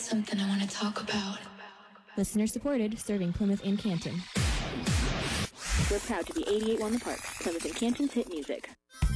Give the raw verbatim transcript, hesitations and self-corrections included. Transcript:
something I want to talk about. Listener supported, serving Plymouth and Canton. We're proud to be eighty-eight one The Park, Plymouth and Canton's hit music.